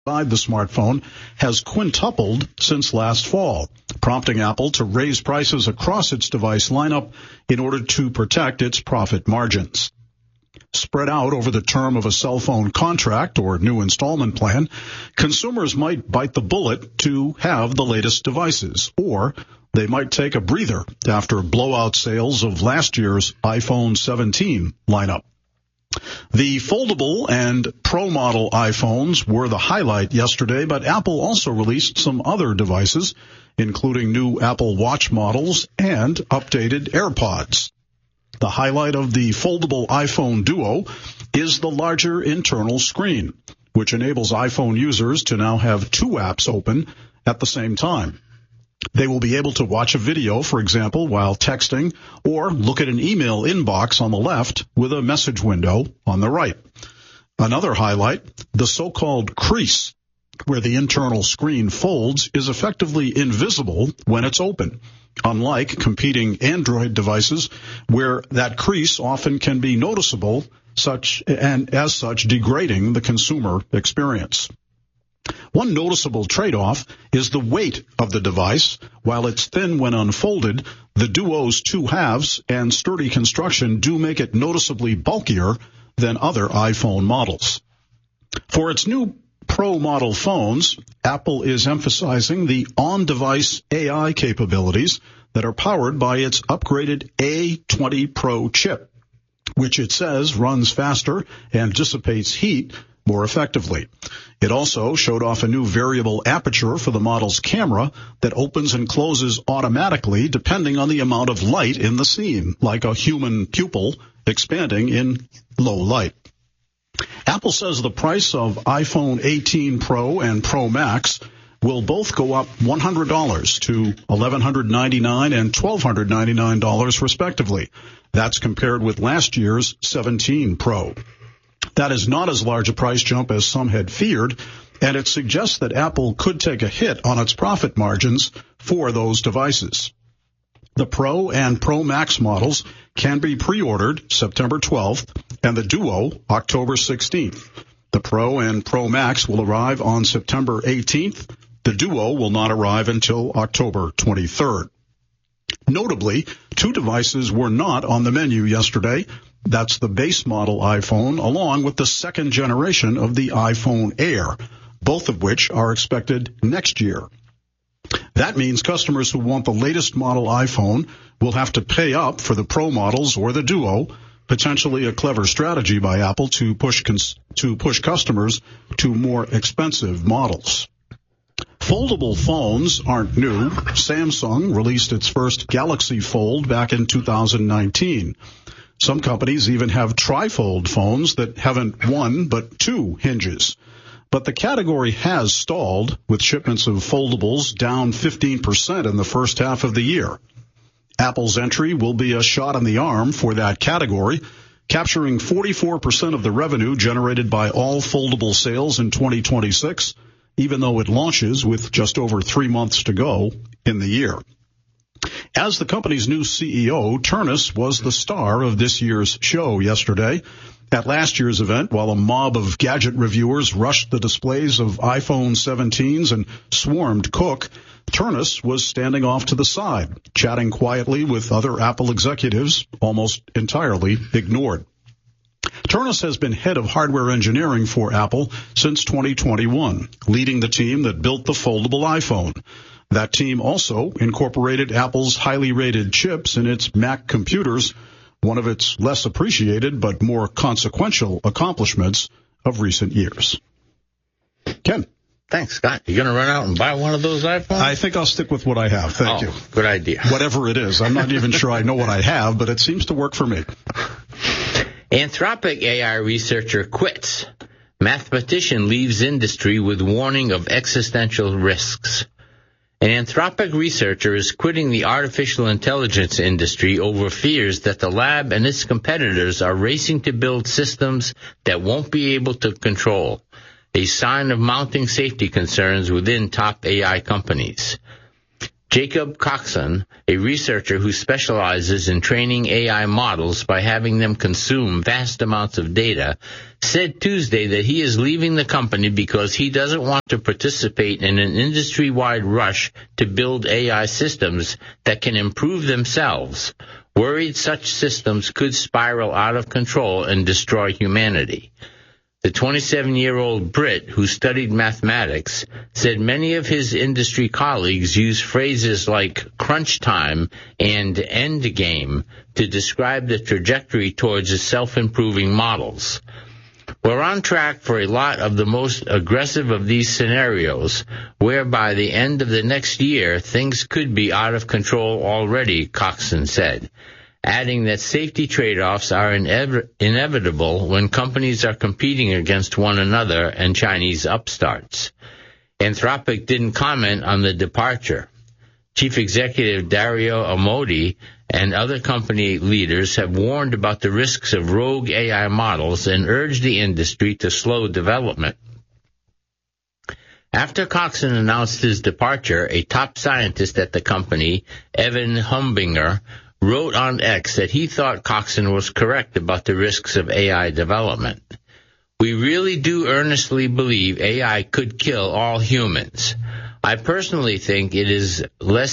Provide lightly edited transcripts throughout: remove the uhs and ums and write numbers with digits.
the smartphone has quintupled since last fall, prompting Apple to raise prices across its device lineup in order to protect its profit margins. Spread out over the term of a cell phone contract or new installment plan, consumers might bite the bullet to have the latest devices, or they might take a breather after blowout sales of last year's iPhone 17 lineup. The foldable and Pro model iPhones were the highlight yesterday, but Apple also released some other devices, including new Apple Watch models and updated AirPods. The highlight of the foldable iPhone Duo is the larger internal screen, which enables iPhone users to now have two apps open at the same time. They will be able to watch a video, for example, while texting, or look at an email inbox on the left with a message window on the right. Another highlight, the so-called crease, where the internal screen folds, is effectively invisible when it's open, unlike competing Android devices where that crease often can be noticeable, as such degrading the consumer experience. One noticeable trade-off is the weight of the device. While it's thin when unfolded, the Duo's two halves and sturdy construction do make it noticeably bulkier than other iPhone models. For its new Pro model phones, Apple is emphasizing the on-device AI capabilities that are powered by its upgraded A20 Pro chip, which it says runs faster and dissipates heat more effectively. It also showed off a new variable aperture for the model's camera that opens and closes automatically depending on the amount of light in the scene, like a human pupil expanding in low light. Apple says the price of iPhone 18 Pro and Pro Max will both go up $100 to $1,199 and $1,299 respectively. That's compared with last year's 17 Pro. That is not as large a price jump as some had feared, and it suggests that Apple could take a hit on its profit margins for those devices. The Pro and Pro Max models can be pre-ordered September 12th and the Duo October 16th. The Pro and Pro Max will arrive on September 18th. The Duo will not arrive until October 23rd. Notably, two devices were not on the menu yesterday. That's the base model iPhone along with the second generation of the iPhone Air, both of which are expected next year. That means customers who want the latest model iPhone will have to pay up for the Pro models or the Duo, potentially a clever strategy by Apple to push customers to more expensive models. Foldable phones aren't new. Samsung released its first Galaxy Fold back in 2019. Some companies even have trifold phones that haven't one but two hinges. But the category has stalled, with shipments of foldables down 15% in the first half of the year. Apple's entry will be a shot in the arm for that category, capturing 44% of the revenue generated by all foldable sales in 2026, even though it launches with just over 3 months to go in the year. As the company's new CEO, Ternus was the star of this year's show yesterday. At last year's event, while a mob of gadget reviewers rushed the displays of iPhone 17s and swarmed Cook, Ternus was standing off to the side, chatting quietly with other Apple executives, almost entirely ignored. Ternus has been head of hardware engineering for Apple since 2021, leading the team that built the foldable iPhone. That team also incorporated Apple's highly rated chips in its Mac computers, one of its less appreciated but more consequential accomplishments of recent years. Ken. Thanks, Scott. You going to run out and buy one of those iPhones? I think I'll stick with what I have. Thank you. Good idea. Whatever it is. I'm not even sure I know what I have, but it seems to work for me. Anthropic AI researcher quits. Mathematician leaves industry with warning of existential risks. An Anthropic researcher is quitting the artificial intelligence industry over fears that the lab and its competitors are racing to build systems that won't be able to control, a sign of mounting safety concerns within top AI companies. Jacob Coxon, a researcher who specializes in training AI models by having them consume vast amounts of data, said Tuesday that he is leaving the company because he doesn't want to participate in an industry-wide rush to build AI systems that can improve themselves, worried such systems could spiral out of control and destroy humanity. The 27-year-old Brit, who studied mathematics, said many of his industry colleagues use phrases like crunch time and end game to describe the trajectory towards self-improving models. We're on track for a lot of the most aggressive of these scenarios, where by the end of the next year, things could be out of control already, Coxon said, adding that safety trade-offs are inevitable when companies are competing against one another and Chinese upstarts. Anthropic didn't comment on the departure. Chief Executive Dario Amodei and other company leaders have warned about the risks of rogue AI models and urged the industry to slow development. After Coxon announced his departure, a top scientist at the company, Evan Humbinger, wrote on X that he thought Coxon was correct about the risks of AI development. We really do earnestly believe AI could kill all humans. I personally think it is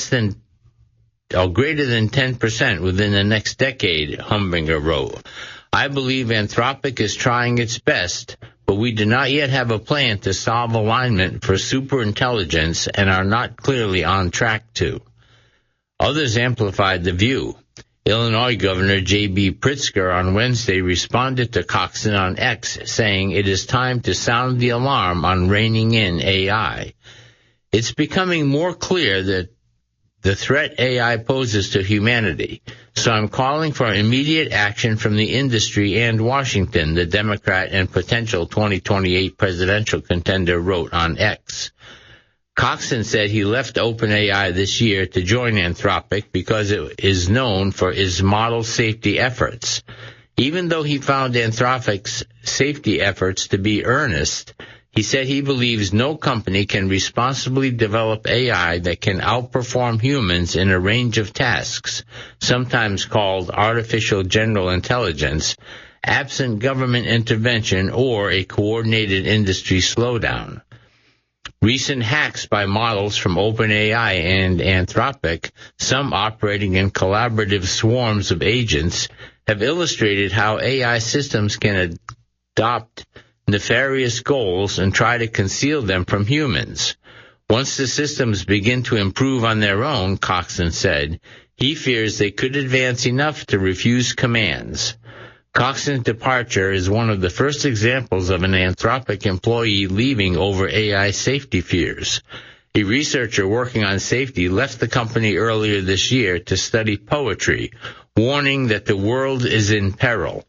greater than 10% within the next decade, Humbinger wrote. I believe Anthropic is trying its best, but we do not yet have a plan to solve alignment for superintelligence and are not clearly on track to. Others amplified the view. Illinois Governor J.B. Pritzker on Wednesday responded to Coxon on X, saying it is time to sound the alarm on reining in AI. It's becoming more clear that the threat AI poses to humanity, so I'm calling for immediate action from the industry and Washington, the Democrat and potential 2028 presidential contender wrote on X. Coxon said he left OpenAI this year to join Anthropic because it is known for its model safety efforts. Even though he found Anthropic's safety efforts to be earnest, he said he believes no company can responsibly develop AI that can outperform humans in a range of tasks, sometimes called artificial general intelligence, absent government intervention or a coordinated industry slowdown. Recent hacks by models from OpenAI and Anthropic, some operating in collaborative swarms of agents, have illustrated how AI systems can adopt nefarious goals and try to conceal them from humans. Once the systems begin to improve on their own, Coxon said, he fears they could advance enough to refuse commands. Coxon's departure is one of the first examples of an Anthropic employee leaving over AI safety fears. A researcher working on safety left the company earlier this year to study poetry, warning that the world is in peril.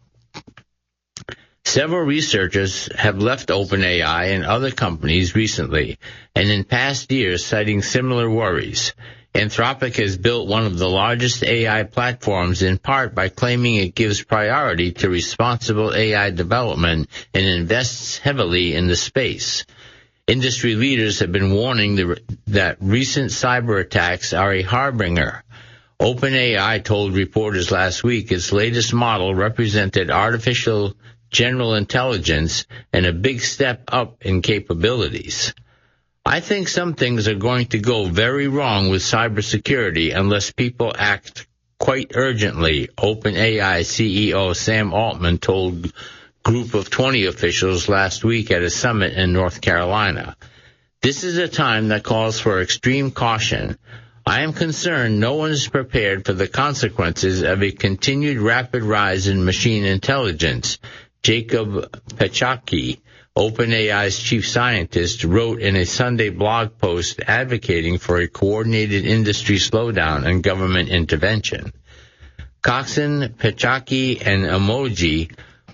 Several researchers have left OpenAI and other companies recently, and in past years citing similar worries. Anthropic has built one of the largest AI platforms in part by claiming it gives priority to responsible AI development and invests heavily in the space. Industry leaders have been warning that recent cyber attacks are a harbinger. OpenAI told reporters last week its latest model represented artificial general intelligence and a big step up in capabilities. I think some things are going to go very wrong with cybersecurity unless people act quite urgently, OpenAI CEO Sam Altman told a group of 20 officials last week at a summit in North Carolina. This is a time that calls for extreme caution. I am concerned no one is prepared for the consequences of a continued rapid rise in machine intelligence, Jacob Pachaki, OpenAI's chief scientist, wrote in a Sunday blog post advocating for a coordinated industry slowdown and government intervention. Coxon, Pachaki, and Amodei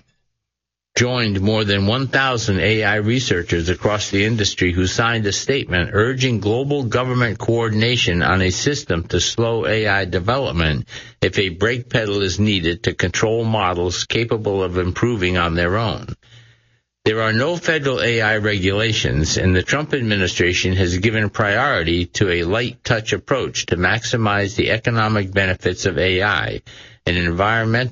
joined more than 1,000 AI researchers across the industry who signed a statement urging global government coordination on a system to slow AI development if a brake pedal is needed to control models capable of improving on their own. There are no federal AI regulations, and the Trump administration has given priority to a light-touch approach to maximize the economic benefits of AI, an environment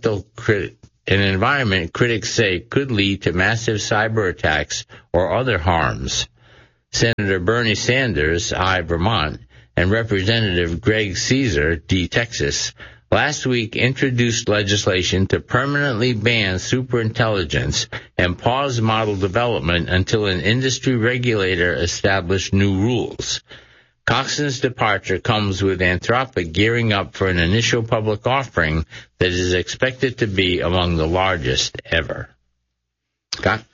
critics say could lead to massive cyber attacks or other harms. Senator Bernie Sanders, I, Vermont, and Representative Greg Caesar, D, Texas, last week introduced legislation to permanently ban superintelligence and pause model development until an industry regulator established new rules. Coxon's departure comes with Anthropic gearing up for an initial public offering that is expected to be among the largest ever. Scott?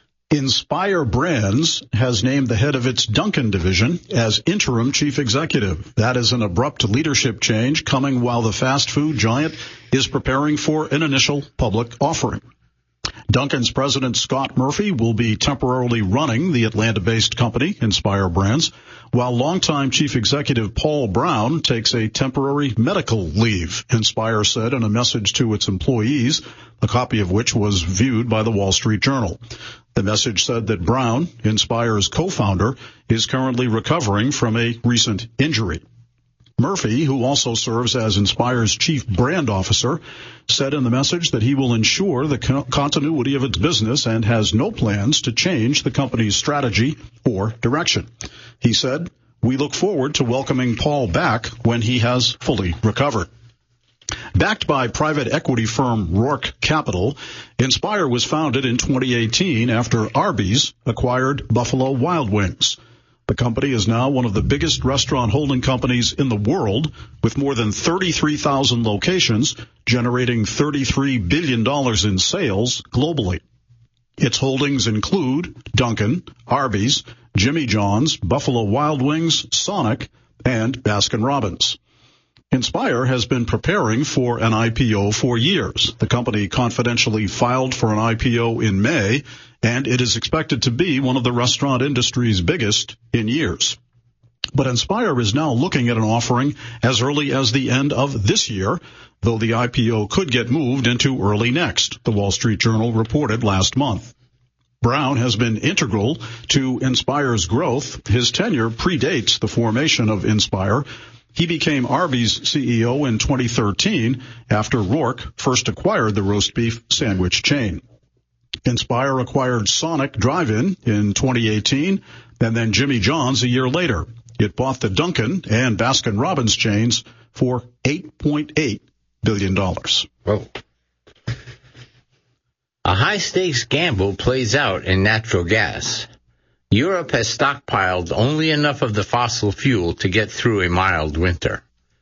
Inspire Brands has named the head of its Dunkin' division as interim chief executive. That is an abrupt leadership change coming while the fast food giant is preparing for an initial public offering. Dunkin's president Scott Murphy will be temporarily running the Atlanta-based company, Inspire Brands, while longtime chief executive Paul Brown takes a temporary medical leave, Inspire said in a message to its employees, a copy of which was viewed by the Wall Street Journal. The message said that Brown, Inspire's co-founder, is currently recovering from a recent injury. Murphy, who also serves as Inspire's chief brand officer, said in the message that he will ensure the continuity of its business and has no plans to change the company's strategy or direction. He said, "We look forward to welcoming Paul back when he has fully recovered." Backed by private equity firm Roark Capital, Inspire was founded in 2018 after Arby's acquired Buffalo Wild Wings. The company is now one of the biggest restaurant holding companies in the world, with more than 33,000 locations, generating $33 billion in sales globally. Its holdings include Dunkin', Arby's, Jimmy John's, Buffalo Wild Wings, Sonic, and Baskin-Robbins. Inspire has been preparing for an IPO for years. The company confidentially filed for an IPO in May, and it is expected to be one of the restaurant industry's biggest in years. But Inspire is now looking at an offering as early as the end of this year, though the IPO could get moved into early next, the Wall Street Journal reported last month. Brown has been integral to Inspire's growth. His tenure predates the formation of Inspire. He became Arby's CEO in 2013 after Roark first acquired the roast beef sandwich chain. Inspire acquired Sonic Drive-In in 2018 and then Jimmy John's a year later. It bought the Dunkin' and Baskin-Robbins chains for $8.8 billion. Whoa. A high-stakes gamble plays out in natural gas. Europe has stockpiled only enough of the fossil fuel to get through a mild winter.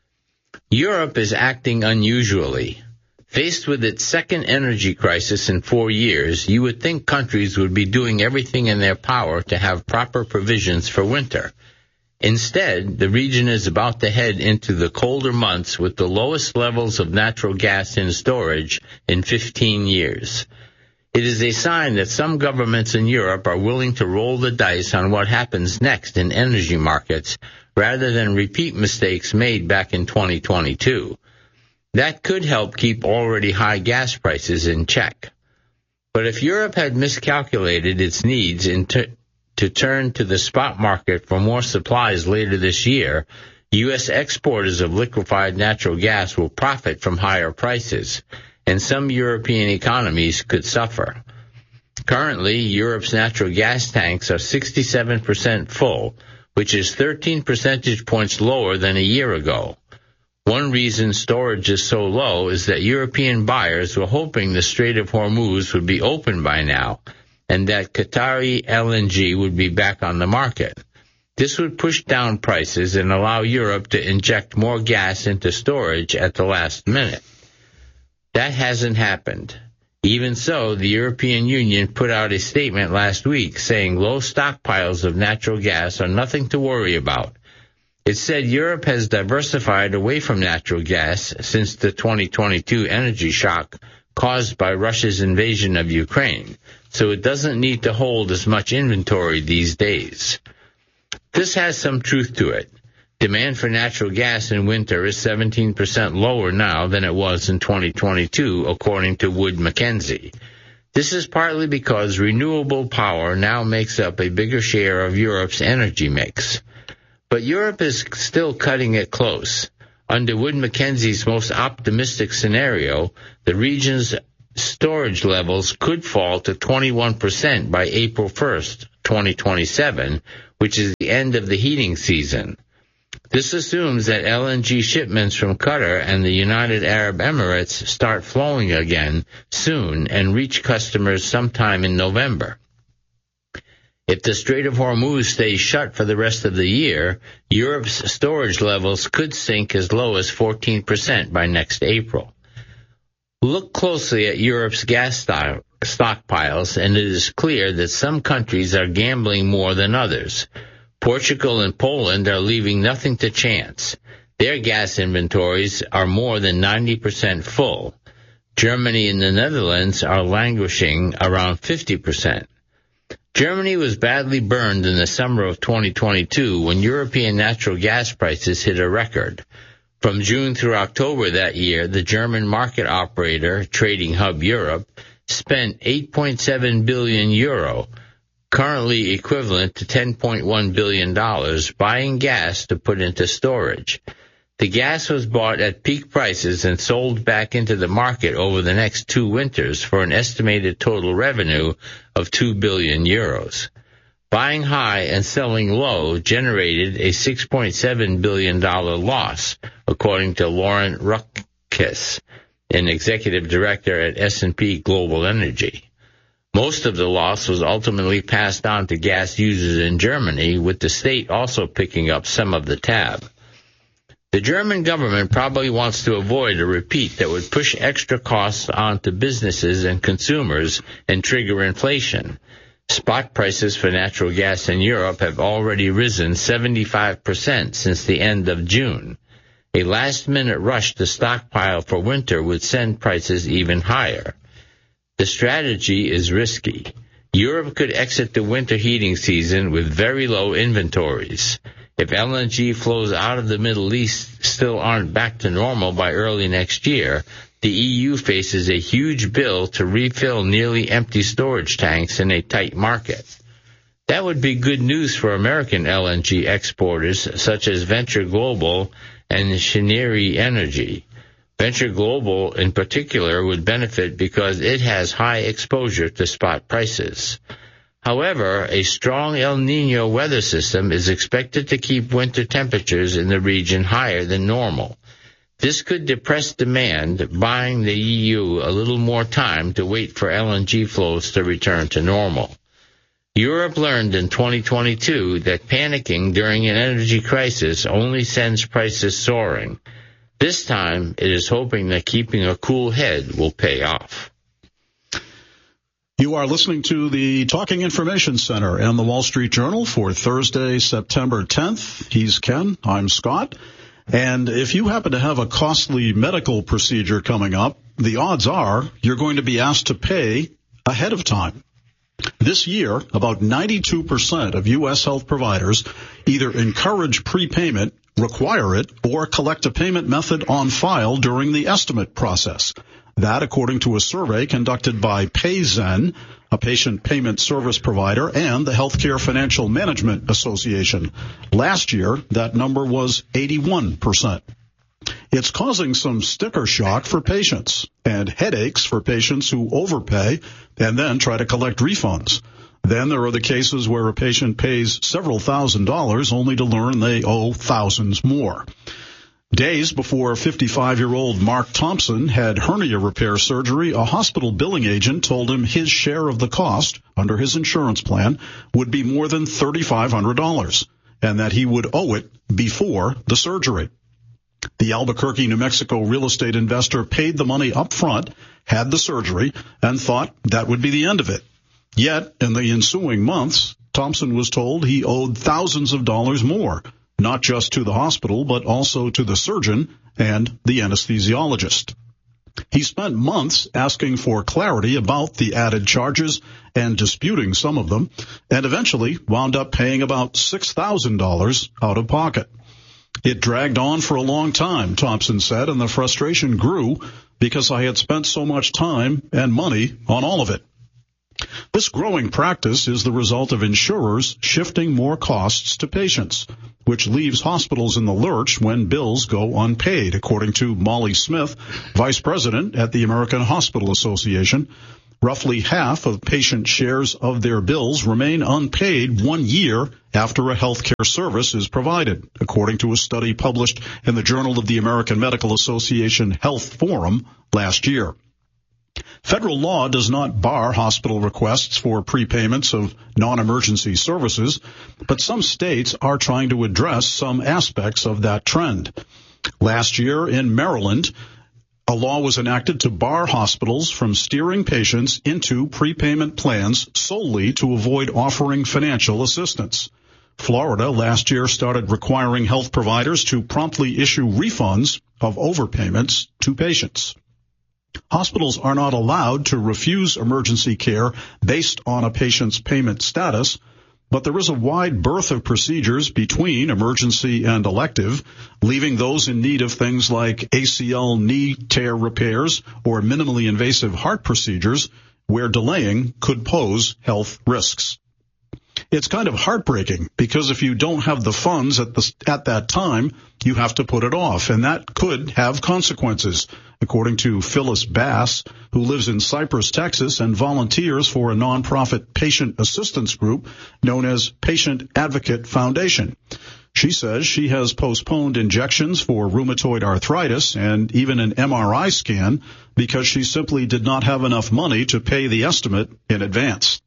Europe is acting unusually. Faced with its second energy crisis in 4 years, you would think countries would be doing everything in their power to have proper provisions for winter. Instead, the region is about to head into the colder months with the lowest levels of natural gas in storage in 15 years. It is a sign that some governments in Europe are willing to roll the dice on what happens next in energy markets rather than repeat mistakes made back in 2022. That could help keep already high gas prices in check. But if Europe had miscalculated its needs to turn to the spot market for more supplies later this year, U.S. exporters of liquefied natural gas will profit from higher prices, and some European economies could suffer. Currently, Europe's natural gas tanks are 67% full, which is 13 percentage points lower than a year ago. One reason storage is so low is that European buyers were hoping the Strait of Hormuz would be open by now, and that Qatari LNG would be back on the market. This would push down prices and allow Europe to inject more gas into storage at the last minute. That hasn't happened. Even so, the European Union put out a statement last week saying low stockpiles of natural gas are nothing to worry about. It said Europe has diversified away from natural gas since the 2022 energy shock caused by Russia's invasion of Ukraine, so it doesn't need to hold as much inventory these days. This has some truth to it. Demand for natural gas in winter is 17% lower now than it was in 2022, according to Wood Mackenzie. This is partly because renewable power now makes up a bigger share of Europe's energy mix. But Europe is still cutting it close. Under Wood Mackenzie's most optimistic scenario, the region's storage levels could fall to 21% by April 1st, 2027, which is the end of the heating season. This assumes that LNG shipments from Qatar and the United Arab Emirates start flowing again soon and reach customers sometime in November. If the Strait of Hormuz stays shut for the rest of the year, Europe's storage levels could sink as low as 14% by next April. Look closely at Europe's gas stockpiles, and it is clear that some countries are gambling more than others. Portugal and Poland are leaving nothing to chance. Their gas inventories are more than 90% full. Germany and the Netherlands are languishing around 50%. Germany was badly burned in the summer of 2022 when European natural gas prices hit a record. From June through October that year, the German market operator, Trading Hub Europe, spent 8.7 billion euro, currently equivalent to $10.1 billion, buying gas to put into storage. The gas was bought at peak prices and sold back into the market over the next 2 winters for an estimated total revenue of 2 billion euros. Buying high and selling low generated a $6.7 billion loss, according to Lauren Ruckkiss, an executive director at S&P Global Energy. Most of the loss was ultimately passed on to gas users in Germany, with the state also picking up some of the tab. The German government probably wants to avoid a repeat that would push extra costs onto businesses and consumers and trigger inflation. Spot prices for natural gas in Europe have already risen 75% since the end of June. A last-minute rush to stockpile for winter would send prices even higher. The strategy is risky. Europe could exit the winter heating season with very low inventories. If LNG flows out of the Middle East still aren't back to normal by early next year, the EU faces a huge bill to refill nearly empty storage tanks in a tight market. That would be good news for American LNG exporters such as Venture Global and Cheniere Energy. Venture Global in particular would benefit because it has high exposure to spot prices. However, a strong El Niño weather system is expected to keep winter temperatures in the region higher than normal. This could depress demand, buying the EU a little more time to wait for LNG flows to return to normal. Europe learned in 2022 that panicking during an energy crisis only sends prices soaring. This time, it is hoping that keeping a cool head will pay off. You are listening to the Talking Information Center and the Wall Street Journal for Thursday, September 10th. He's Ken. I'm Scott. And if you happen to have a costly medical procedure coming up, the odds are you're going to be asked to pay ahead of time. This year, about 92% of U.S. health providers either encourage prepayment, require it, or collect a payment method on file during the estimate process. That, according to a survey conducted by Payzen, a patient payment service provider, and the Healthcare Financial Management Association. Last year, that number was 81%. It's causing some sticker shock for patients and headaches for patients who overpay and then try to collect refunds. Then there are the cases where a patient pays several $1,000s only to learn they owe thousands more. Days before 55-year-old Mark Thompson had hernia repair surgery, a hospital billing agent told him his share of the cost under his insurance plan would be more than $3,500 and that he would owe it before the surgery. The Albuquerque, New Mexico real estate investor paid the money up front, had the surgery, and thought that would be the end of it. Yet, in the ensuing months, Thompson was told he owed thousands of dollars more, not just to the hospital, but also to the surgeon and the anesthesiologist. He spent months asking for clarity about the added charges and disputing some of them, and eventually wound up paying about $6,000 out of pocket. It dragged on for a long time, Thompson said, and the frustration grew because I had spent so much time and money on all of it. This growing practice is the result of insurers shifting more costs to patients, which leaves hospitals in the lurch when bills go unpaid, according to Molly Smith, vice president at the American Hospital Association. Roughly half of patient shares of their bills remain unpaid 1 year after a health care service is provided, according to a study published in the Journal of the American Medical Association Health Forum last year. Federal law does not bar hospital requests for prepayments of non-emergency services, but some states are trying to address some aspects of that trend. Last year in Maryland, a law was enacted to bar hospitals from steering patients into prepayment plans solely to avoid offering financial assistance. Florida last year started requiring health providers to promptly issue refunds of overpayments to patients. Hospitals are not allowed to refuse emergency care based on a patient's payment status, but there is a wide berth of procedures between emergency and elective, leaving those in need of things like ACL knee tear repairs or minimally invasive heart procedures where delaying could pose health risks. It's kind of heartbreaking because if you don't have the funds at that time, you have to put it off, and that could have consequences, according to Phyllis Bass, who lives in Cypress, Texas, and volunteers for a nonprofit patient assistance group known as Patient Advocate Foundation. She says she has postponed injections for rheumatoid arthritis and even an MRI scan because she simply did not have enough money to pay the estimate in advance.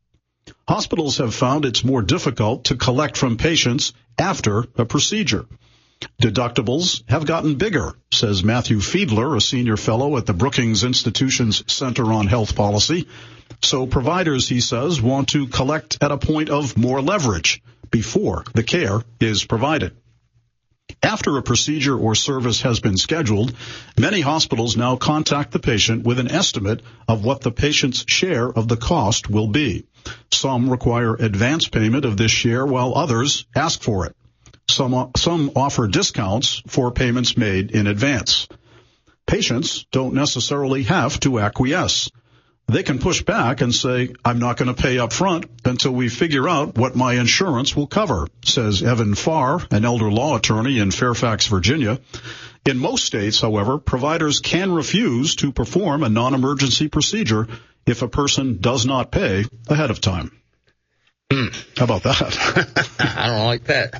Hospitals have found it's more difficult to collect from patients after a procedure. Deductibles have gotten bigger, says Matthew Fiedler, a senior fellow at the Brookings Institution's Center on Health Policy. So providers, he says, want to collect at a point of more leverage before the care is provided. After a procedure or service has been scheduled, many hospitals now contact the patient with an estimate of what the patient's share of the cost will be. Some require advance payment of this share while others ask for it. Some offer discounts for payments made in advance. Patients don't necessarily have to acquiesce. They can push back and say, I'm not going to pay up front until we figure out what my insurance will cover, says Evan Farr, an elder law attorney in Fairfax, Virginia. In most states, however, providers can refuse to perform a non-emergency procedure if a person does not pay ahead of time. How about that? I don't like that.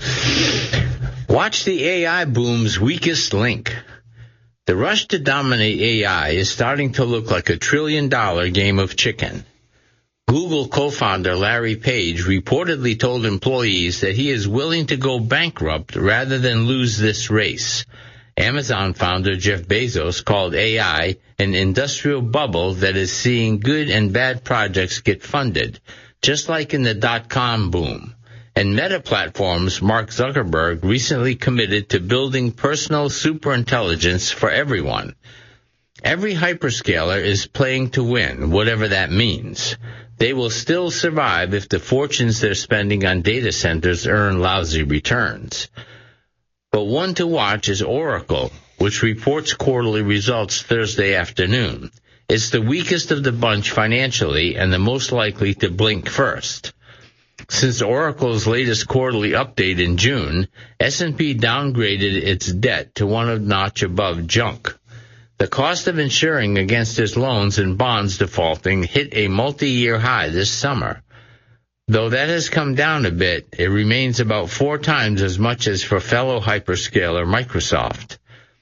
Watch the AI boom's weakest link. The rush to dominate AI is starting to look like $1 trillion game of chicken. Google co-founder Larry Page reportedly told employees that he is willing to go bankrupt rather than lose this race. Amazon founder Jeff Bezos called AI an industrial bubble that is seeing good and bad projects get funded, just like in the dot-com boom. And Meta Platforms' Mark Zuckerberg recently committed to building personal superintelligence for everyone. Every hyperscaler is playing to win, whatever that means. They will still survive if the fortunes they're spending on data centers earn lousy returns. But one to watch is Oracle, which reports quarterly results Thursday afternoon. It's the weakest of the bunch financially and the most likely to blink first. Since Oracle's latest quarterly update in June, S&P downgraded its debt to one notch above junk. The cost of insuring against its loans and bonds defaulting hit a multi-year high this summer. Though that has come down a bit, it remains about 4 times as much as for fellow hyperscaler Microsoft.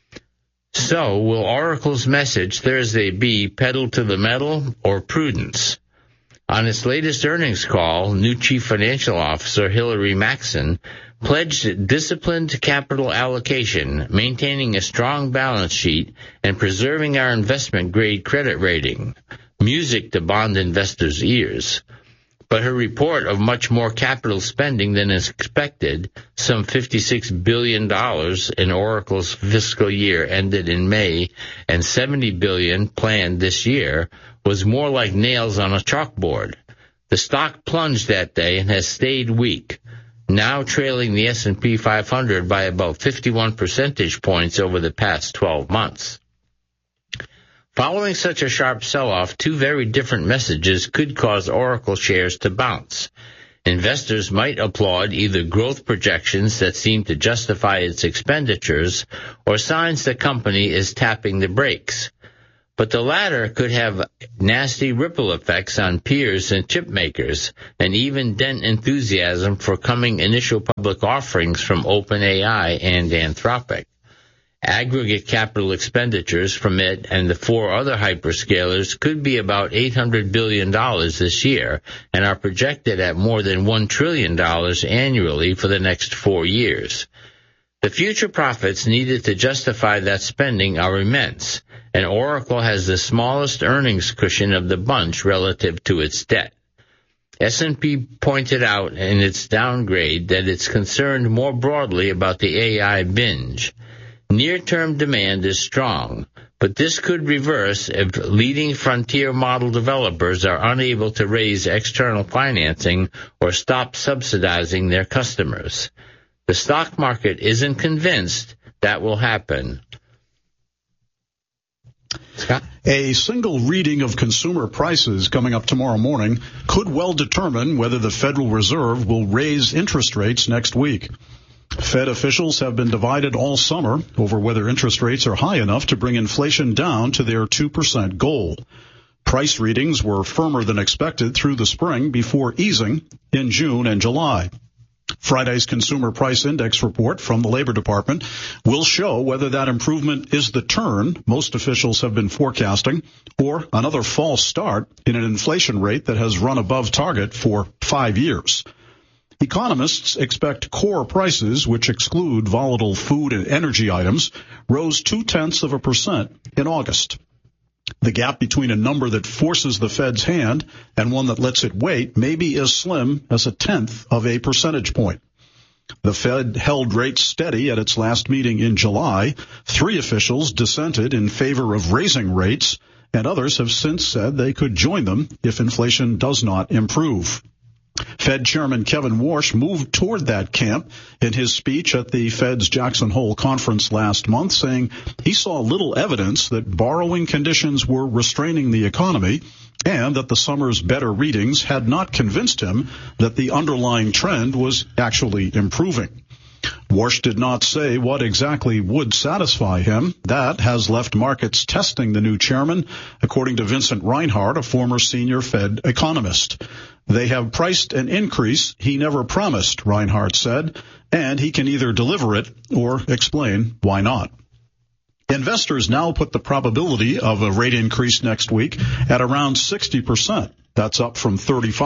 So, will Oracle's message Thursday be pedal to the metal or prudence? On its latest earnings call, new Chief Financial Officer Hilary Maxson pledged disciplined capital allocation, maintaining a strong balance sheet, and preserving our investment-grade credit rating. Music to bond investors' ears. But her report of much more capital spending than is expected, some $56 billion in Oracle's fiscal year ended in May, and $70 billion planned this year, was more like nails on a chalkboard. The stock plunged that day and has stayed weak, now trailing the S&P 500 by about 51 percentage points over the past 12 months. Following such a sharp sell-off, two very different messages could cause Oracle shares to bounce. Investors might applaud either growth projections that seem to justify its expenditures or signs the company is tapping the brakes. But the latter could have nasty ripple effects on peers and chip makers, and even dent enthusiasm for coming initial public offerings from OpenAI and Anthropic. Aggregate capital expenditures from it and the four other hyperscalers could be about $800 billion this year and are projected at more than $1 trillion annually for the next 4 years. The future profits needed to justify that spending are immense, and Oracle has the smallest earnings cushion of the bunch relative to its debt. S&P pointed out in its downgrade that it's concerned more broadly about the AI binge. Near-term demand is strong, but this could reverse if leading frontier model developers are unable to raise external financing or stop subsidizing their customers. The stock market isn't convinced that will happen. Scott? A single reading of consumer prices coming up tomorrow morning could well determine whether the Federal Reserve will raise interest rates next week. Fed officials have been divided all summer over whether interest rates are high enough to bring inflation down to their 2% goal. Price readings were firmer than expected through the spring before easing in June and July. Friday's Consumer Price Index report from the Labor Department will show whether that improvement is the turn most officials have been forecasting or another false start in an inflation rate that has run above target for 5 years. Economists expect core prices, which exclude volatile food and energy items, rose 0.2% in August. The gap between a number that forces the Fed's hand and one that lets it wait may be as slim as 0.1 of a percentage point. The Fed held rates steady at its last meeting in July. 3 officials dissented in favor of raising rates, and others have since said they could join them if inflation does not improve. Fed Chairman Kevin Warsh moved toward that camp in his speech at the Fed's Jackson Hole conference last month, saying he saw little evidence that borrowing conditions were restraining the economy and that the summer's better readings had not convinced him that the underlying trend was actually improving. Warsh did not say what exactly would satisfy him. That has left markets testing the new chairman, according to Vincent Reinhart, a former senior Fed economist. They have priced an increase he never promised, Reinhart said, and he can either deliver it or explain why not. Investors now put the probability of a rate increase next week at around 60%. That's up from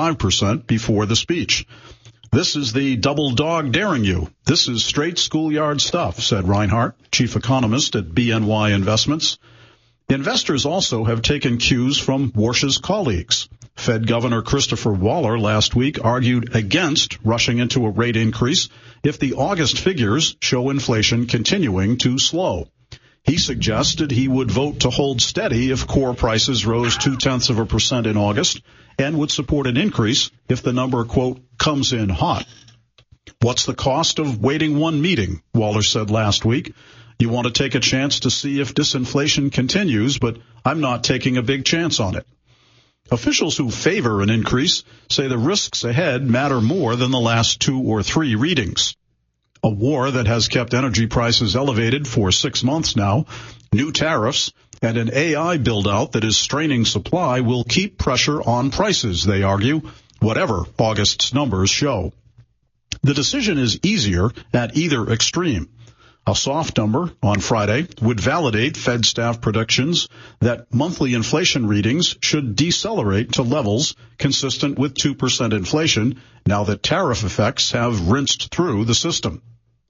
35% before the speech. This is the double dog daring you. This is straight schoolyard stuff, said Reinhart, chief economist at BNY Investments. Investors also have taken cues from Warsh's colleagues. Fed Governor Christopher Waller last week argued against rushing into a rate increase if the August figures show inflation continuing to slow. He suggested he would vote to hold steady if core prices rose 0.2% in August and would support an increase if the number, quote, comes in hot. What's the cost of waiting one meeting? Waller said last week. You want to take a chance to see if disinflation continues, but I'm not taking a big chance on it. Officials who favor an increase say the risks ahead matter more than the last 2 or 3 readings. A war that has kept energy prices elevated for 6 months now, new tariffs, and an AI build-out that is straining supply will keep pressure on prices, they argue, whatever August's numbers show. The decision is easier at either extreme. A soft number on Friday would validate Fed staff predictions that monthly inflation readings should decelerate to levels consistent with 2% inflation now that tariff effects have rinsed through the system.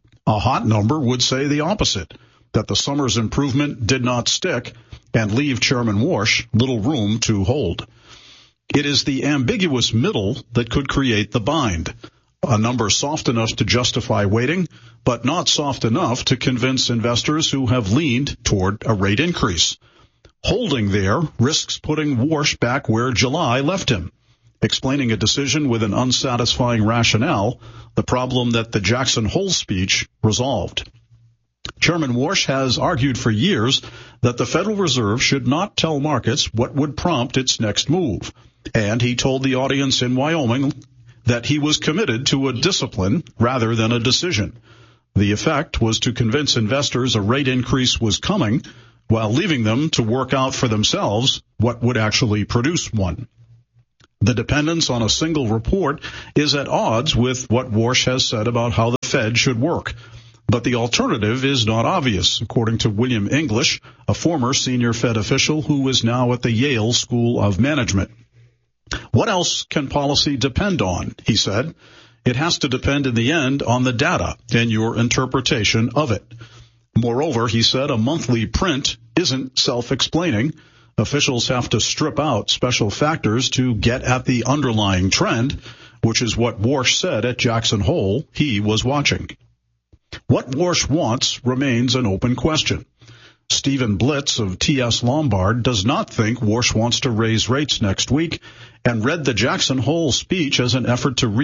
A hot number would say the opposite, that the summer's improvement did not stick and leave Chairman Warsh little room to hold. It is the ambiguous middle that could create the bind. A number soft enough to justify waiting, but not soft enough to convince investors who have leaned toward a rate increase. Holding there risks putting Warsh back where July left him, explaining a decision with an unsatisfying rationale, the problem that the Jackson Hole speech resolved. Chairman Warsh has argued for years that the Federal Reserve should not tell markets what would prompt its next move. And he told the audience in Wyoming that he was committed to a discipline rather than a decision. The effect was to convince investors a rate increase was coming while leaving them to work out for themselves what would actually produce one. The dependence on a single report is at odds with what Warsh has said about how the Fed should work. But the alternative is not obvious, according to William English, a former senior Fed official who is now at the Yale School of Management. What else can policy depend on? He said. It has to depend in the end on the data and your interpretation of it. Moreover, he said, a monthly print isn't self-explaining. Officials have to strip out special factors to get at the underlying trend, which is what Warsh said at Jackson Hole he was watching. What Warsh wants remains an open question. Stephen Blitz of T.S. Lombard does not think Warsh wants to raise rates next week and read the Jackson Hole speech as an effort to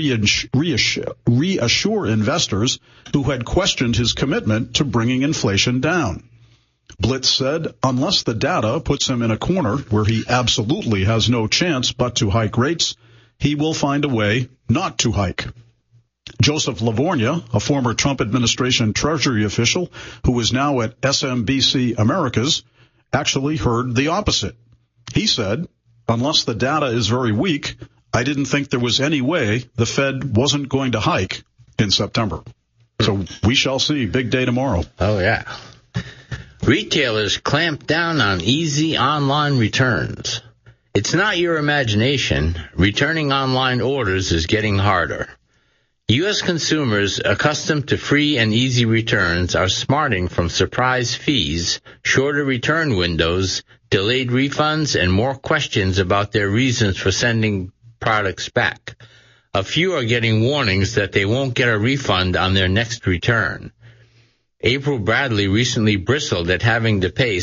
reassure investors who had questioned his commitment to bringing inflation down. Blitz said, unless the data puts him in a corner where he absolutely has no chance but to hike rates, he will find a way not to hike. Joseph Livornia, a former Trump administration Treasury official who is now at SMBC Americas, actually heard the opposite. He said, unless the data is very weak, I didn't think there was any way the Fed wasn't going to hike in September. So we shall see. Big day tomorrow. Oh, yeah. Retailers clamp down on easy online returns. It's not your imagination. Returning online orders is getting harder. U.S. consumers accustomed to free and easy returns are smarting from surprise fees, shorter return windows, delayed refunds, and more questions about their reasons for sending products back. A few are getting warnings that they won't get a refund on their next return. April Bradley recently bristled at having to pay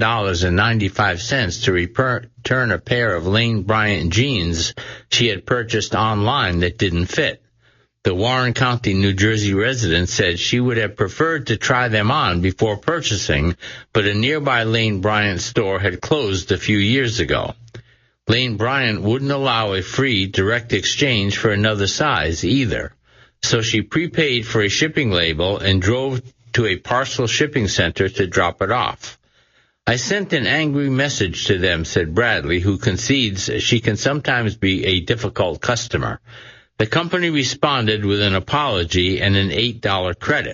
$7.95 to return a pair of Lane Bryant jeans she had purchased online that didn't fit. The Warren County, New Jersey resident said she would have preferred to try them on before purchasing, but a nearby Lane Bryant store had closed a few years ago. Lane Bryant wouldn't allow a free direct exchange for another size either, so she prepaid for a shipping label and drove to a parcel shipping center to drop it off. I sent an angry message to them, said Bradley, who concedes she can sometimes be a difficult customer. The company responded with an apology and an $8 credit.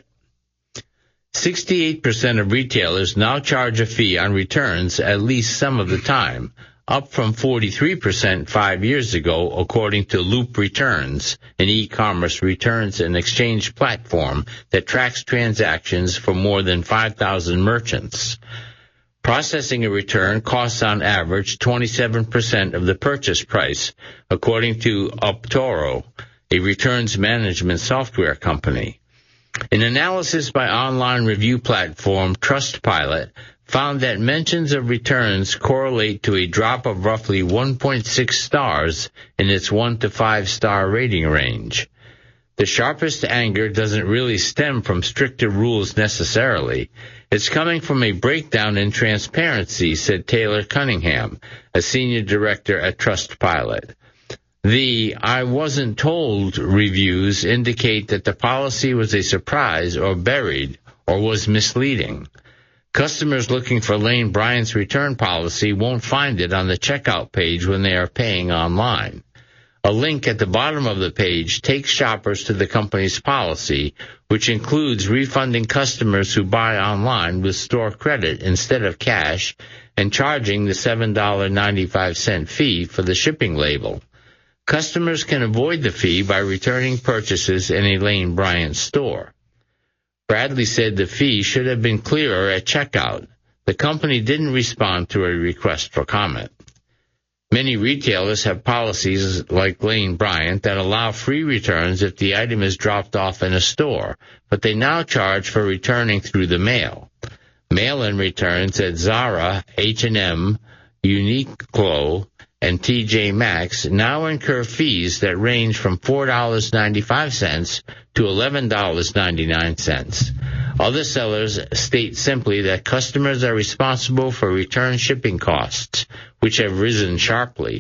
68% of retailers now charge a fee on returns at least some of the time, up from 43% 5 years ago, according to Loop Returns, an e-commerce returns and exchange platform that tracks transactions for more than 5,000 merchants. Processing a return costs on average 27% of the purchase price, according to Optoro, a returns management software company. An analysis by online review platform Trustpilot found that mentions of returns correlate to a drop of roughly 1.6 stars in its 1 to 5 star rating range. The sharpest anger doesn't really stem from stricter rules necessarily. It's coming from a breakdown in transparency, said Taylor Cunningham, a senior director at Trustpilot. The I wasn't told reviews indicate that the policy was a surprise or buried or was misleading. Customers looking for Lane Bryant's return policy won't find it on the checkout page when they are paying online. A link at the bottom of the page takes shoppers to the company's policy, which includes refunding customers who buy online with store credit instead of cash and charging the $7.95 fee for the shipping label. Customers can avoid the fee by returning purchases in a Lane Bryant store. Bradley said the fee should have been clearer at checkout. The company didn't respond to a request for comment. Many retailers have policies like Lane Bryant that allow free returns if the item is dropped off in a store, but they now charge for returning through the mail. Mail-in returns at Zara, H&M, Uniqlo, and TJ Maxx now incur fees that range from $4.95 to $11.99. Other sellers state simply that customers are responsible for return shipping costs, which have risen sharply.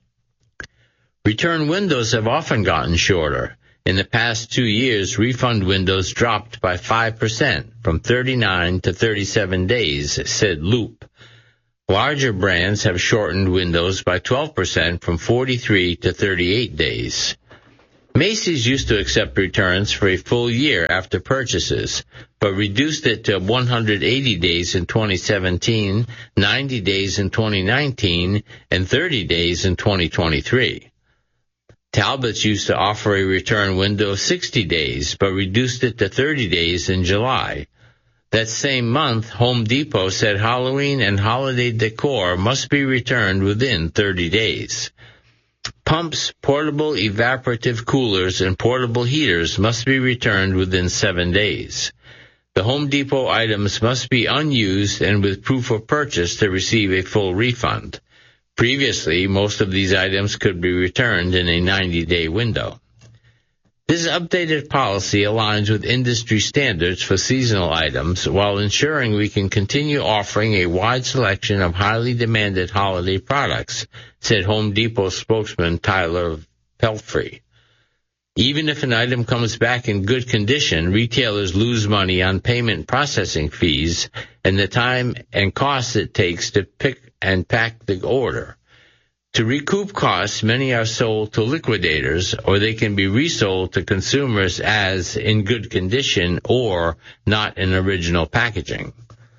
Return windows have often gotten shorter. In the past 2 years, refund windows dropped by 5%, from 39 to 37 days, said Loop. Larger brands have shortened windows by 12%, from 43 to 38 days. Macy's used to accept returns for a full year after purchases, but reduced it to 180 days in 2017, 90 days in 2019, and 30 days in 2023. Talbot's used to offer a return window of 60 days, but reduced it to 30 days in July. That same month, Home Depot said Halloween and holiday decor must be returned within 30 days. Pumps, portable evaporative coolers, and portable heaters must be returned within 7 days. The Home Depot items must be unused and with proof of purchase to receive a full refund. Previously, most of these items could be returned in a 90-day window. This updated policy aligns with industry standards for seasonal items while ensuring we can continue offering a wide selection of highly demanded holiday products, said Home Depot spokesman Tyler Pelfrey. Even if an item comes back in good condition, retailers lose money on payment processing fees and the time and cost it takes to pick and pack the order. To recoup costs, many are sold to liquidators, or they can be resold to consumers as in good condition or not in original packaging.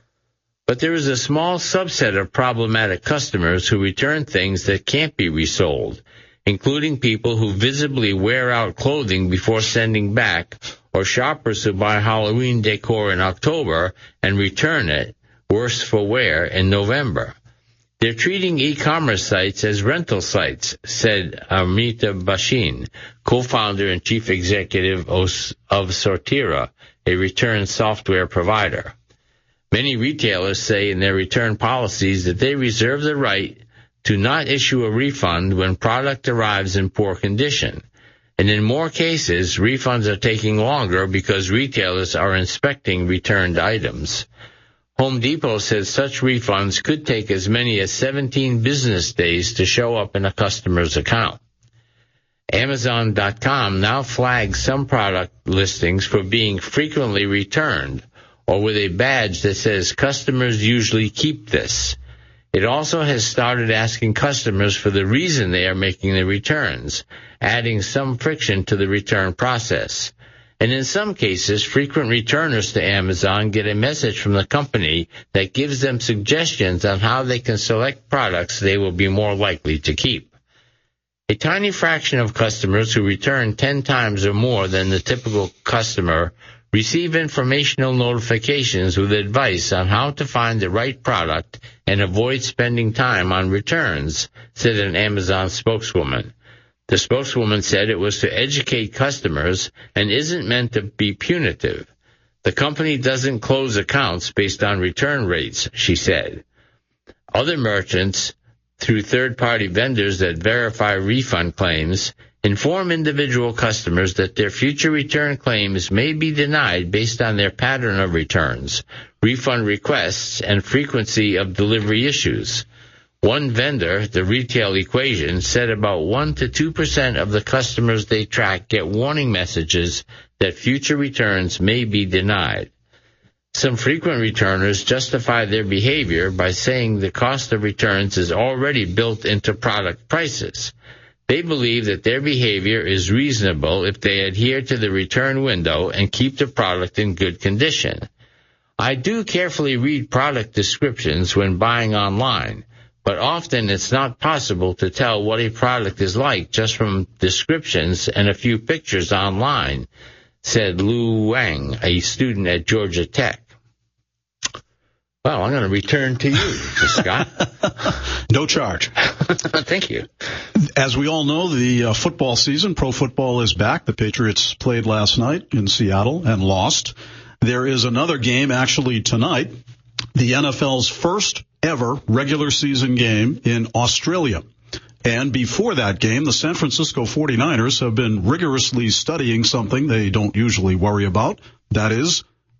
But there is a small subset of problematic customers who return things that can't be resold, including people who visibly wear out clothing before sending back, or shoppers who buy Halloween decor in October and return it, worse for wear, in November. They're treating e-commerce sites as rental sites, said Amrita Bashin, co-founder and chief executive of Sortira, a return software provider. Many retailers say in their return policies that they reserve the right to not issue a refund when product arrives in poor condition. And in more cases, refunds are taking longer because retailers are inspecting returned items. Home Depot says such refunds could take as many as 17 business days to show up in a customer's account. Amazon.com now flags some product listings for being frequently returned, or with a badge that says customers usually keep this. It also has started asking customers for the reason they are making the returns, adding some friction to the return process. And in some cases, frequent returners to Amazon get a message from the company that gives them suggestions on how they can select products they will be more likely to keep. A tiny fraction of customers who return 10 times or more than the typical customer receive informational notifications with advice on how to find the right product and avoid spending time on returns, said an Amazon spokeswoman. The spokeswoman said it was to educate customers and isn't meant to be punitive. The company doesn't close accounts based on return rates, she said. Other merchants, through third-party vendors that verify refund claims, inform individual customers that their future return claims may be denied based on their pattern of returns, refund requests, and frequency of delivery issues. One vendor, The Retail Equation, said about 1 to 2% of the customers they track get warning messages that future returns may be denied. Some frequent returners justify their behavior by saying the cost of returns is already built into product prices. They believe that their behavior is reasonable if they adhere to the return window and keep the product in good condition. I do carefully read product descriptions when buying online, but often it's not possible to tell what a product is like just from descriptions and a few pictures online, said Lu Wang, a student at Georgia Tech. Well, I'm going to return to you, Scott. No charge. Thank you. As we all know, the football season, pro football, is back. The Patriots played last night in Seattle and lost. There is another game actually tonight, the NFL's first ever regular season game in Australia. And before that game, the San Francisco 49ers have been rigorously studying something they don't usually worry about, that is,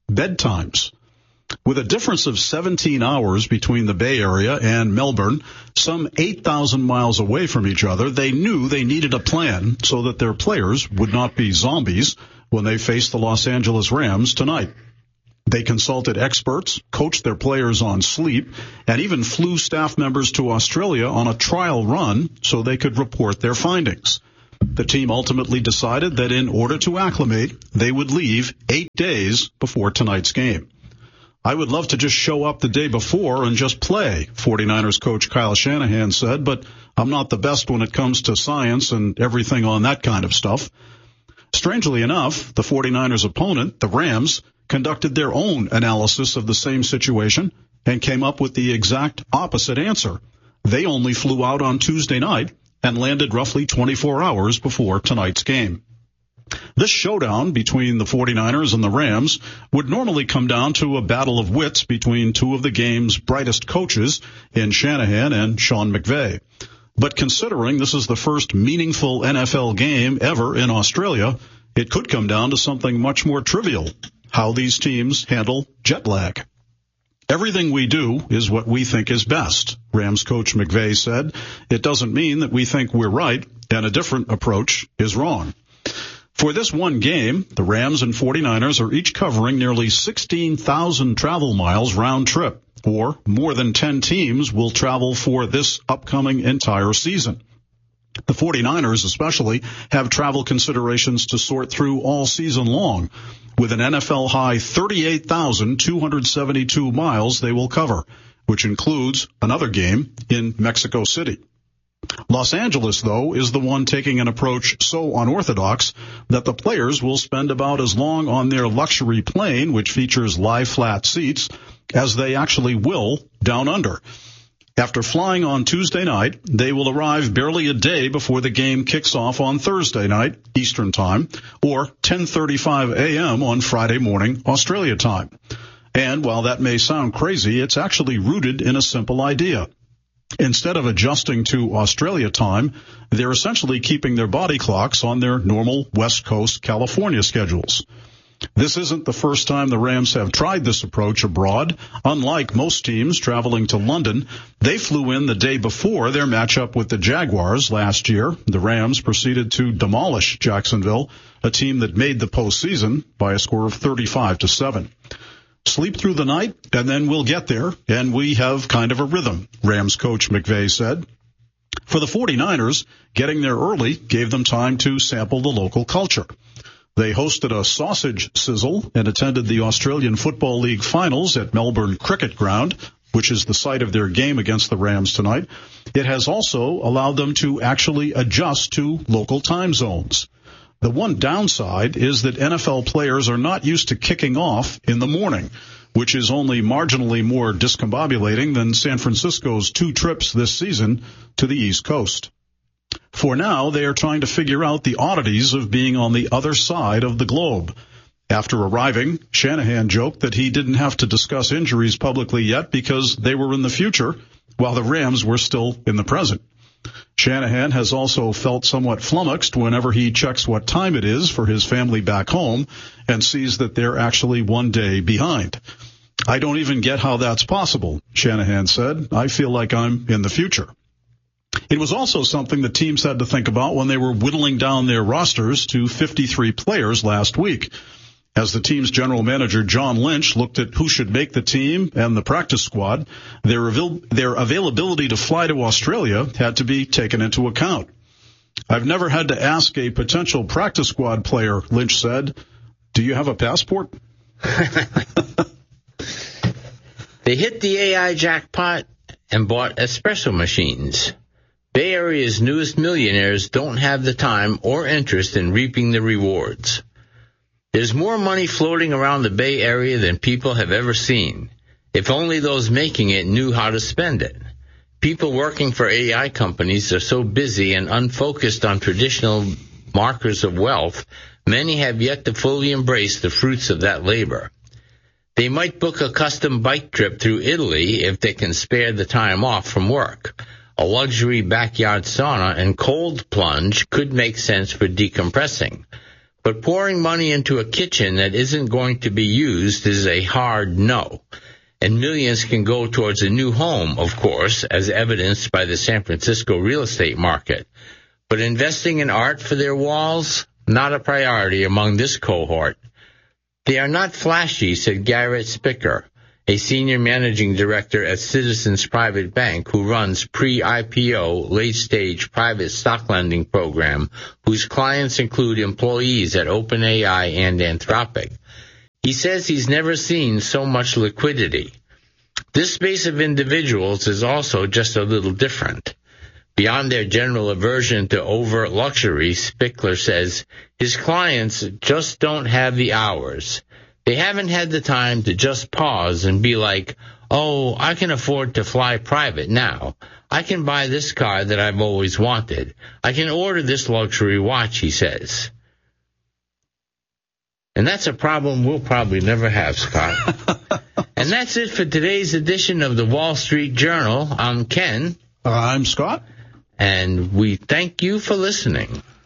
bedtimes. With a difference of 17 hours between the Bay Area and Melbourne, some 8,000 miles away from each other, they knew they needed a plan so that their players would not be zombies when they faced the Los Angeles Rams tonight. They consulted experts, coached their players on sleep, and even flew staff members to Australia on a trial run so they could report their findings. The team ultimately decided that in order to acclimate, they would leave 8 days before tonight's game. I would love to just show up the day before and just play, 49ers coach Kyle Shanahan said, but I'm not the best when it comes to science and everything on that kind of stuff. Strangely enough, the 49ers opponent, the Rams, conducted their own analysis of the same situation and came up with the exact opposite answer. They only flew out on Tuesday night and landed roughly 24 hours before tonight's game. This showdown between the 49ers and the Rams would normally come down to a battle of wits between two of the game's brightest coaches in Shanahan and Sean McVay. But considering this is the first meaningful NFL game ever in Australia, it could come down to something much more trivial, how these teams handle jet lag. Everything we do is what we think is best, Rams coach McVay said. It doesn't mean that we think we're right and a different approach is wrong. For this one game, the Rams and 49ers are each covering nearly 16,000 travel miles round trip, or more than 10 teams will travel for this upcoming entire season. The 49ers especially have travel considerations to sort through all season long. With an NFL high 38,272 miles they will cover, which includes another game in Mexico City. Los Angeles, though, is the one taking an approach so unorthodox that the players will spend about as long on their luxury plane, which features lie-flat seats, as they actually will down under. After flying on Tuesday night, they will arrive barely a day before the game kicks off on Thursday night, Eastern Time, or 10:35 a.m. on Friday morning, Australia time. And while that may sound crazy, it's actually rooted in a simple idea. Instead of adjusting to Australia time, they're essentially keeping their body clocks on their normal West Coast California schedules. This isn't the first time the Rams have tried this approach abroad. Unlike most teams traveling to London, they flew in the day before their matchup with the Jaguars last year. The Rams proceeded to demolish Jacksonville, a team that made the postseason by a score of 35-7. Sleep through the night, and then we'll get there, and we have kind of a rhythm, Rams coach McVay said. For the 49ers, getting there early gave them time to sample the local culture. They hosted a sausage sizzle and attended the Australian Football League finals at Melbourne Cricket Ground, which is the site of their game against the Rams tonight. It has also allowed them to actually adjust to local time zones. The one downside is that NFL players are not used to kicking off in the morning, which is only marginally more discombobulating than San Francisco's 2 trips this season to the East Coast. For now, they are trying to figure out the oddities of being on the other side of the globe. After arriving, Shanahan joked that he didn't have to discuss injuries publicly yet because they were in the future, while the Rams were still in the present. Shanahan has also felt somewhat flummoxed whenever he checks what time it is for his family back home and sees that they're actually 1 day behind. I don't even get how that's possible, Shanahan said. I feel like I'm in the future. It was also something the teams had to think about when they were whittling down their rosters to 53 players last week. As the team's general manager, John Lynch, looked at who should make the team and the practice squad, their availability to fly to Australia had to be taken into account. I've never had to ask a potential practice squad player, Lynch said, do you have a passport? They hit the AI jackpot and bought espresso machines. Bay Area's newest millionaires don't have the time or interest in reaping the rewards. There's more money floating around the Bay Area than people have ever seen. If only those making it knew how to spend it. People working for AI companies are so busy and unfocused on traditional markers of wealth, many have yet to fully embrace the fruits of that labor. They might book a custom bike trip through Italy if they can spare the time off from work. A luxury backyard sauna and cold plunge could make sense for decompressing. But pouring money into a kitchen that isn't going to be used is a hard no. And millions can go towards a new home, of course, as evidenced by the San Francisco real estate market. But investing in art for their walls, not a priority among this cohort. They are not flashy, said Garrett Spicker, a senior managing director at Citizens Private Bank who runs pre-IPO late-stage private stock lending program, whose clients include employees at OpenAI and Anthropic. He says he's never seen so much liquidity. This space of individuals is also just a little different. Beyond their general aversion to overt luxury, Spickler says his clients just don't have the hours. They haven't had the time to just pause and be like, oh, I can afford to fly private now. I can buy this car that I've always wanted. I can order this luxury watch, he says. And that's a problem we'll probably never have, Scott. And that's it for today's edition of the Wall Street Journal. I'm Ken. I'm Scott. And we thank you for listening.